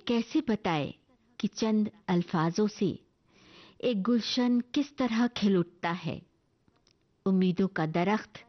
कैसे बताए कि चंद अल्फाजों से एक गुलशन किस तरह खिल उठता है। उम्मीदों का दरख्त